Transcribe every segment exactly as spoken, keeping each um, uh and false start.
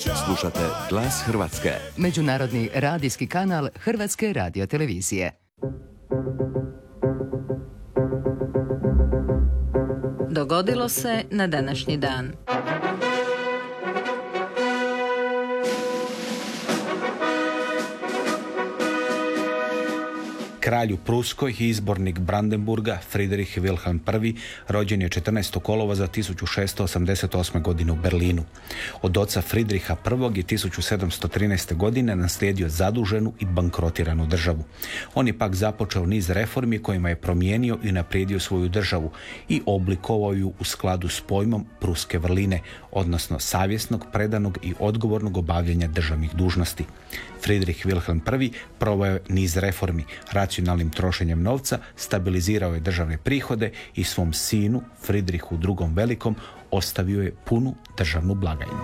Slušate Glas Hrvatske, međunarodni radijski kanal Hrvatske radiotelevizije. Dogodilo se na današnji dan. Kralj u Pruskoj i izbornik Brandenburga Friedrich Wilhelm I rođen je četrnaestog kolovoza tisuću šeststo osamdeset osme. godine u Berlinu. Od oca Friedricha I. je tisuću sedamsto trinaeste. godine naslijedio zaduženu i bankrotiranu državu. On je pak započeo niz reformi kojima je promijenio i unaprijedio svoju državu i oblikovao ju u skladu s pojmom pruske vrline, odnosno savjesnog, predanog i odgovornog obavljanja državnih dužnosti. Friedrich Wilhelm I proveo je niz reformi, racionalnim trošenjem novca stabilizirao je državne prihode i svom sinu Friedrichu drugom Velikom ostavio je punu državnu blagajnu.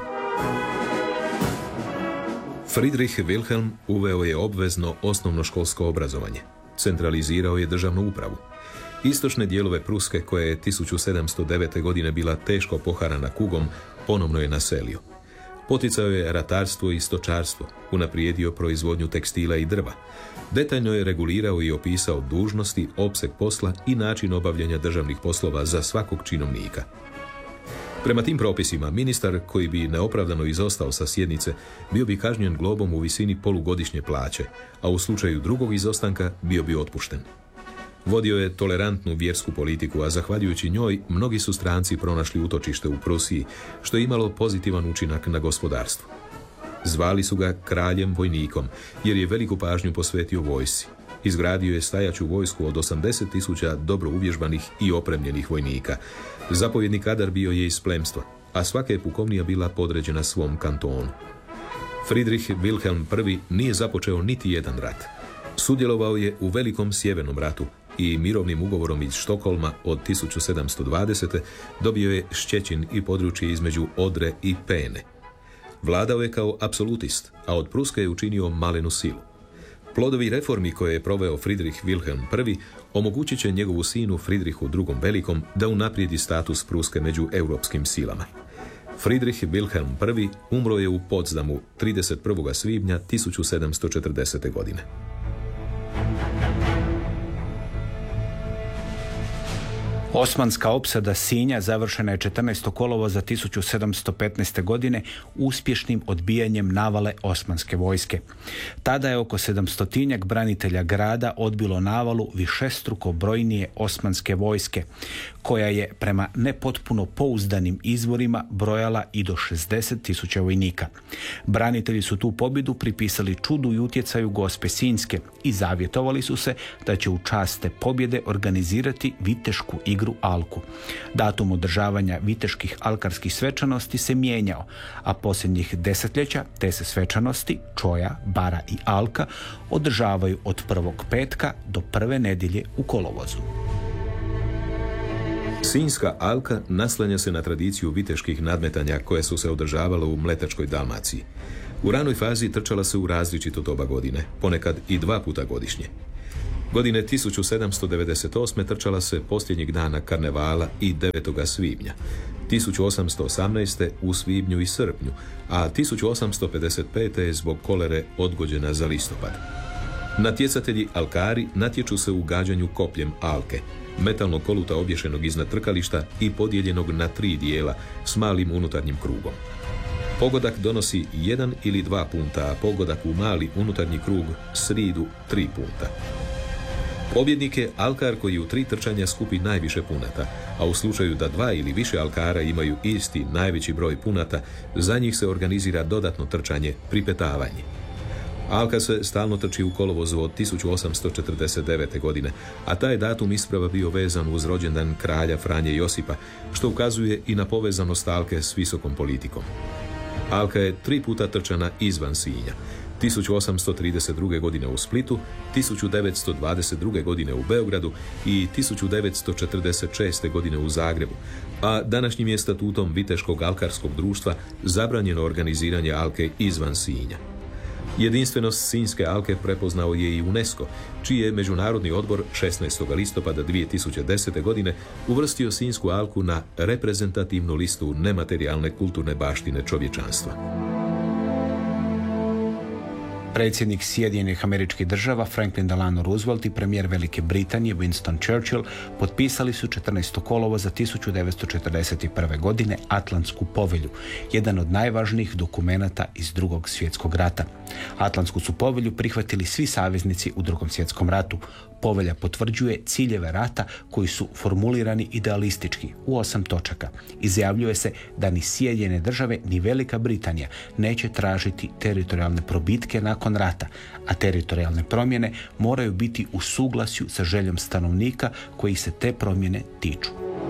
Friedrich Wilhelm uveo je obvezno osnovnoškolsko obrazovanje. Centralizirao je državnu upravu. Istočne dijelove Pruske, koja je tisuću sedamsto devete. godine bila teško poharana kugom, ponovno je naselio. Poticao je ratarstvo i stočarstvo, unaprijedio proizvodnju tekstila i drva. Detaljno je regulirao i opisao dužnosti, opseg posla i način obavljanja državnih poslova za svakog činovnika. Prema tim propisima, ministar koji bi neopravdano izostao sa sjednice bio bi kažnjen globom u visini polugodišnje plaće, a u slučaju drugog izostanka bio bi otpušten. Vodio je tolerantnu vjersku politiku, a zahvaljujući njoj mnogi su stranci pronašli utočište u Prusiji, što je imalo pozitivan učinak na gospodarstvo. Zvali su ga kraljem vojnikom, jer je veliku pažnju posvetio vojsci. Izgradio je stajaću vojsku od osamdeset tisuća dobro uvježbanih i opremljenih vojnika. Zapovjedni kadar bio je iz plemstva, a svaka je pukovnija bila podređena svom kantonu. Friedrich Wilhelm I nije započeo niti jedan rat. Sudjelovao je u Velikom sjevernom ratu i mirovnim ugovorom iz Štokholma od tisuću sedamsto dvadesete. dobio je Ščećin i područje između Odre i Pene. Vladao je kao apsolutist, a od Pruske je učinio malenu silu. Plodovi reformi koje je proveo Friedrich Wilhelm I omogućit će njegovu sinu Friedrichu drugom Velikom da unaprijedi status Pruske među europskim silama. Friedrich Wilhelm I umro je u Potsdamu trideset prvog svibnja tisuću sedamsto četrdesete. godine. Osmanska opsada Sinja završena je četrnaestog kolovoza tisuću sedamsto petnaeste. godine uspješnim odbijanjem navale osmanske vojske. Tada je oko sedamstotinjak branitelja grada odbilo navalu višestruko brojnije osmanske vojske, koja je prema nepotpuno pouzdanim izvorima brojala i do šezdeset tisuća vojnika. Branitelji su tu pobjedu pripisali čudu i utjecaju Gospe Sinjske i zavjetovali su se da će u čast te pobjede organizirati vitešku igru Alku. Datum održavanja viteških alkarskih svečanosti se mijenjao, a posljednjih desetljeća te se svečanosti, Čoja, Bara i Alka, održavaju od prvog petka do prve nedjelje u kolovozu. Sinjska Alka naslanja se na tradiciju viteških nadmetanja koje su se održavale u Mletačkoj Dalmaciji. U ranoj fazi trčala se u različito doba godine, ponekad i dva puta godišnje. Godine tisuću sedamsto devedeset osme. trčala se posljednjeg dana karnevala i devetog svibnja, tisuću osamsto osamnaeste. u svibnju i srpnju, a tisuću osamsto pedeset pete. je zbog kolere odgođena za listopad. Natjecatelji alkari natječu se u gađanju kopljem alke, metalnog koluta obješenog iznad trkališta i podijeljenog na tri dijela s malim unutarnjim krugom. Pogodak donosi jedan ili dva punta, a pogodak u mali unutarnji krug sridu tri punta. Pobjednik je alkar koji u tri trčanja skupi najviše punata, a u slučaju da dva ili više alkara imaju isti najveći broj punata, za njih se organizira dodatno trčanje, pripetavanje. Alka se stalno trči u kolovozu od tisuću osamsto četrdeset devete. godine, a taj datum isprava bio vezan uz rođendan kralja Franje Josipa, što ukazuje i na povezanost Alke s visokom politikom. Alka je tri puta trčana izvan Sinja. tisuću osamsto trideset druge. godine u Splitu, tisuću devetsto dvadeset druge. godine u Beogradu i tisuću devetsto četrdeset šeste. godine u Zagrebu, a današnjim je statutom Viteškog alkarskog društva zabranjeno organiziranje Alke izvan Sinja. Jedinstvenost Sinjske Alke prepoznao je i UNESCO, čiji je Međunarodni odbor šesnaestog listopada dvije tisuće desete. godine uvrstio Sinjsku Alku na reprezentativnu listu nematerijalne kulturne baštine čovječanstva. Predsjednik Sjedinjenih Američkih Država Franklin Delano Roosevelt i premijer Velike Britanije Winston Churchill potpisali su četrnaestog kolovoza tisuću devetsto četrdeset prve. godine Atlantsku povelju, jedan od najvažnijih dokumenata iz Drugog svjetskog rata. Atlantsku su povelju prihvatili svi saveznici u Drugom svjetskom ratu. Povelja potvrđuje ciljeve rata koji su formulirani idealistički u osam točaka. Izjavljuje se da ni Sjedinjene Države ni Velika Britanija neće tražiti teritorijalne probitke nakon rata, a teritorijalne promjene moraju biti u suglasju sa željom stanovnika koji se te promjene tiču.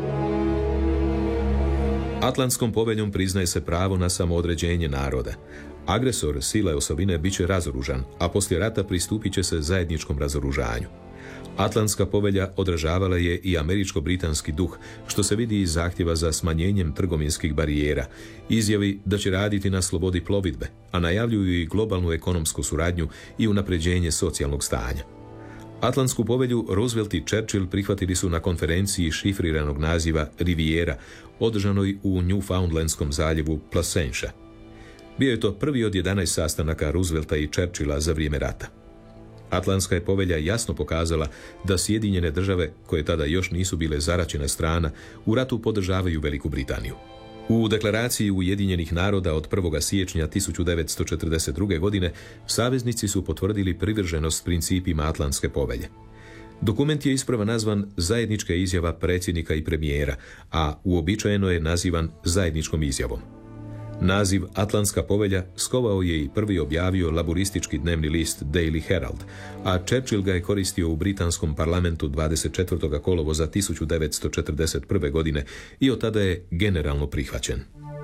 Atlantskom poveljom priznaje se pravo na samoodređenje naroda. Agresor sile osobine bit će razoružan, a poslije rata pristupit će se zajedničkom razoružanju. Atlantska povelja odražavala je i američko-britanski duh, što se vidi iz zahtjeva za smanjenjem trgovinskih barijera, izjavi da će raditi na slobodi plovidbe, a najavljuju i globalnu ekonomsku suradnju i unapređenje socijalnog stanja. Atlantsku povelju Roosevelt i Churchill prihvatili su na konferenciji šifriranog naziva Riviera, održanoj u Newfoundlandskom zaljevu Placentia. Bio je to prvi od jedanaest sastanaka Roosevelta i Churchilla za vrijeme rata. Atlantska je povelja jasno pokazala da Sjedinjene Države, koje tada još nisu bile zaraćena strana, u ratu podržavaju Veliku Britaniju. U deklaraciji Ujedinjenih naroda od prvog siječnja tisuću devetsto četrdeset druge. godine saveznici su potvrdili privrženost principima Atlantske povelje. Dokument je isprava nazvan Zajednička izjava predsjednika i premijera, a uobičajeno je nazivan zajedničkom izjavom. Naziv Atlantska povelja skovao je i prvi objavio laburistički dnevni list Daily Herald, a Churchill ga je koristio u britanskom parlamentu dvadeset četvrtog kolovoza tisuću devetsto četrdeset prve. godine i od tada je generalno prihvaćen.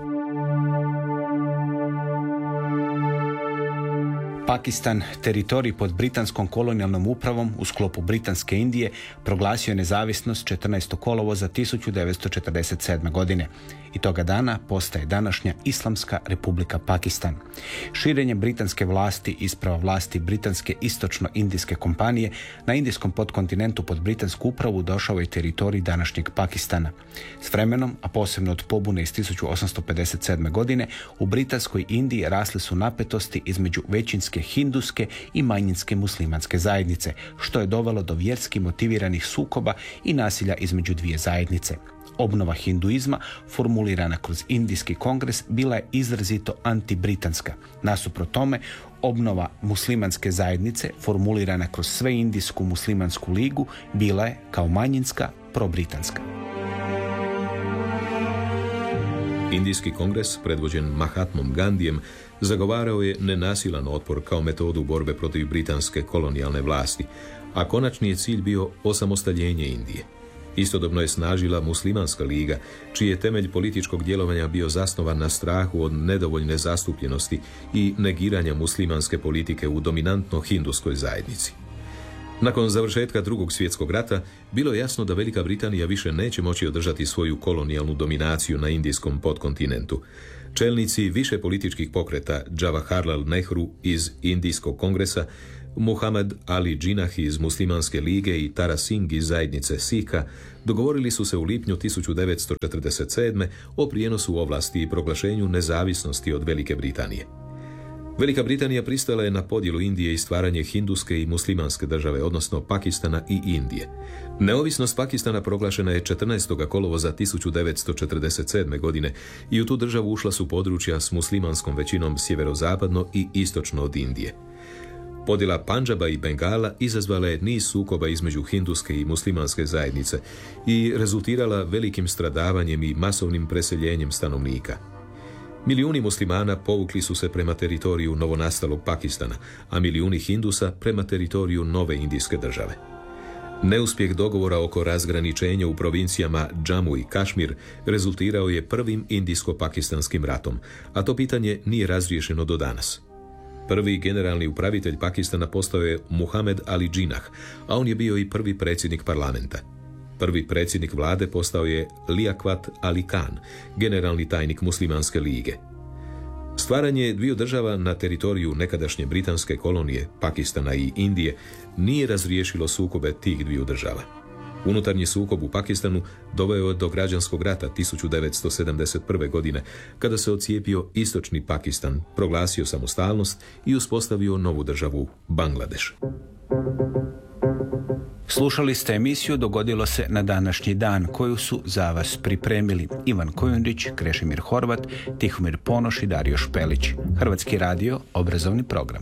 Pakistan, teritorij pod britanskom kolonijalnom upravom u sklopu Britanske Indije, proglasio je nezavisnost četrnaestog kolovoza tisuću devetsto četrdeset sedme. godine. I toga dana postaje današnja Islamska Republika Pakistan. Širenje britanske vlasti, isprava vlasti Britanske istočno-indijske kompanije na indijskom podkontinentu pod britansku upravu došao je teritorij današnjeg Pakistana. S vremenom, a posebno od pobune iz tisuću osamsto pedeset sedme. godine, u Britanskoj Indiji rasle su napetosti između većinske hinduske i manjinske muslimanske zajednice, što je dovelo do vjerski motiviranih sukoba i nasilja između dvije zajednice. Obnova hinduizma, formulirana kroz Indijski kongres, bila je izrazito antibritanska. Nasuprot tome, obnova muslimanske zajednice, formulirana kroz Sveindijsku muslimansku ligu, bila je, kao manjinska, probritanska. Indijski kongres, predvođen Mahatmom Gandijem, zagovarao je nenasilan otpor kao metodu borbe protiv britanske kolonijalne vlasti, a konačni je cilj bio osamostaljenje Indije. Istodobno je snažila Muslimanska liga, čiji je temelj političkog djelovanja bio zasnovan na strahu od nedovoljne zastupljenosti i negiranja muslimanske politike u dominantno hinduskoj zajednici. Nakon završetka Drugog svjetskog rata, bilo je jasno da Velika Britanija više neće moći održati svoju kolonijalnu dominaciju na indijskom podkontinentu. Čelnici više političkih pokreta, Jawaharlal Nehru iz Indijskog kongresa, Muhammad Ali Jinnah iz Muslimanske lige i Tara Singh iz zajednice Sikha dogovorili su se u lipnju tisuću devetsto četrdeset sedme. o prijenosu ovlasti i proglašenju nezavisnosti od Velike Britanije. Velika Britanija pristala je na podjelu Indije i stvaranje hinduske i muslimanske države, odnosno Pakistana i Indije. Neovisnost Pakistana proglašena je četrnaestog kolovoza tisuću devetsto četrdeset sedme. godine i u tu državu ušla su područja s muslimanskom većinom sjeverozapadno i istočno od Indije. Podjela Pandžaba i Bengala izazvala je niz sukoba između hinduske i muslimanske zajednice i rezultirala velikim stradavanjem i masovnim preseljenjem stanovnika. Milijuni muslimana povukli su se prema teritoriju novonastalog Pakistana, a milijuni Hindusa prema teritoriju nove indijske države. Neuspjeh dogovora oko razgraničenja u provincijama Džamu i Kašmir rezultirao je prvim indijsko-pakistanskim ratom, a to pitanje nije razriješeno do danas. Prvi generalni upravitelj Pakistana postao je Muhammad Ali Jinnah, a on je bio i prvi predsjednik parlamenta. Prvi predsjednik vlade postao je Liaquat Ali Khan, generalni tajnik Muslimanske lige. Stvaranje dviju država na teritoriju nekadašnje britanske kolonije, Pakistana i Indije, nije razriješilo sukobe tih dviju država. Unutarnji sukob u Pakistanu doveo je do građanskog rata tisuću devetsto sedamdeset prve. godine, kada se odcijepio istočni Pakistan, proglasio samostalnost i uspostavio novu državu Bangladeš. Slušali ste emisiju Dogodilo se na današnji dan, koju su za vas pripremili Ivan Kojundić, Krešimir Horvat, Tihomir Ponoš i Dario Špelić. Hrvatski radio, obrazovni program.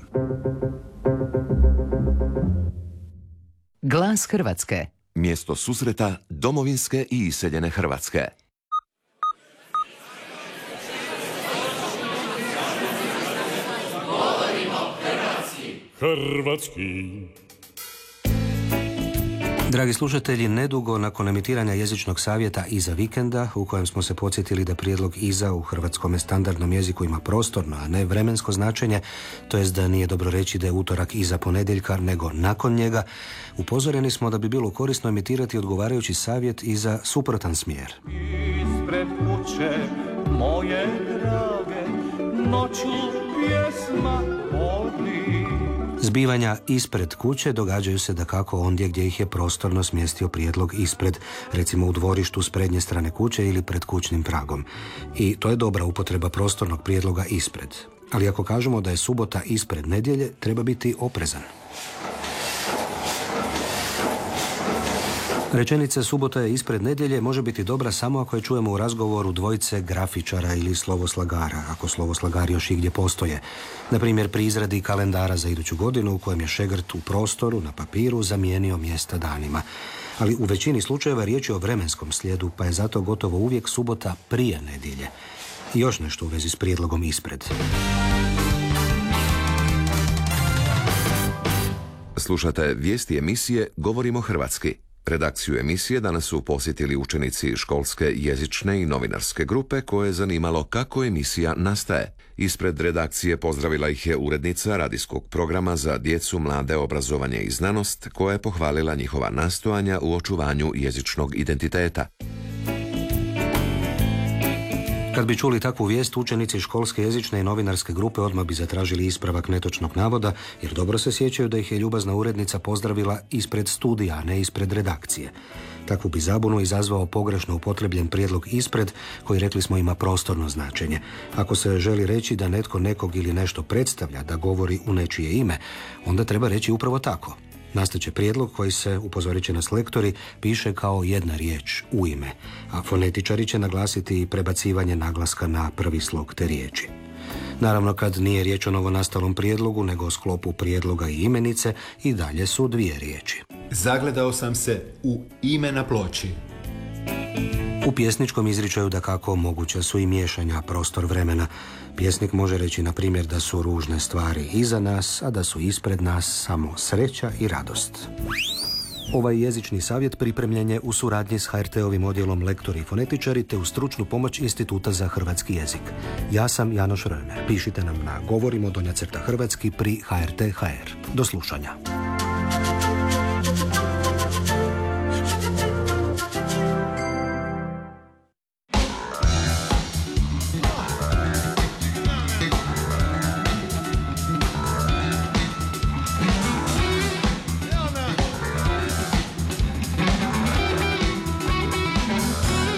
Glas Hrvatske. Mjesto susreta domovinske i iseljene Hrvatske. Hrvatski. Dragi slušatelji, nedugo nakon emitiranja jezičnog savjeta Iza vikenda, u kojem smo se podsjetili da prijedlog Iza u hrvatskom standardnom jeziku ima prostorno, a ne vremensko značenje, to jest da nije dobro reći da je utorak iza ponedjeljka, nego nakon njega, upozoreni smo da bi bilo korisno emitirati odgovarajući savjet i za suprotan smjer. Ispred kuće moje drage, noću pjesma vodi. Zbivanja ispred kuće događaju se dakako ondje gdje ih je prostorno smjestio prijedlog ispred, recimo u dvorištu s prednje strane kuće ili pred kućnim pragom. I to je dobra upotreba prostornog prijedloga ispred. Ali ako kažemo da je subota ispred nedjelje, treba biti oprezan. Rečenica subota je ispred nedjelje može biti dobra samo ako je čujemo u razgovoru dvojice grafičara ili slovoslagara, ako slovoslagari još igdje postoje. Na primjer, pri izradi kalendara za iduću godinu u kojem je šegrt u prostoru, na papiru, zamijenio mjesta danima. Ali u većini slučajeva riječ je o vremenskom slijedu, pa je zato gotovo uvijek subota prije nedjelje. I još nešto u vezi s prijedlogom ispred. Slušate vijesti emisije Govorimo hrvatski. Redakciju emisije danas su posjetili učenici školske jezične i novinarske grupe koje je zanimalo kako emisija nastaje. Ispred redakcije pozdravila ih je urednica radijskog programa za djecu, mlade, obrazovanje i znanost, koja je pohvalila njihova nastojanja u očuvanju jezičnog identiteta. Kad bi čuli takvu vijest, učenici školske jezične i novinarske grupe odmah bi zatražili ispravak netočnog navoda, jer dobro se sjećaju da ih je ljubazna urednica pozdravila ispred studija, a ne ispred redakcije. Takvu bi zabunu izazvao pogrešno upotrebljen prijedlog ispred, koji, rekli smo, ima prostorno značenje. Ako se želi reći da netko nekog ili nešto predstavlja, da govori u nečije ime, onda treba reći upravo tako. Nastaće prijedlog koji se, upozorit će nas lektori, piše kao jedna riječ, u ime, a fonetičari će naglasiti i prebacivanje naglaska na prvi slog te riječi. Naravno, kad nije riječ o novonastalom prijedlogu, nego o sklopu prijedloga i imenice, i dalje su dvije riječi. Zagledao sam se u ime na ploči. U pjesničkom izričaju dakako moguća su i miješanja prostor vremena. Pjesnik može reći, na primjer, da su ružne stvari iza nas, a da su ispred nas samo sreća i radost. Ovaj jezični savjet pripremljen je u suradnji s ha er te-ovim odjelom lektori i fonetičari te uz stručnu pomoć Instituta za hrvatski jezik. Ja sam Janoš Römer. Pišite nam na govorimo donja crta hrvatski pri ha er te tačka ha er. Do slušanja.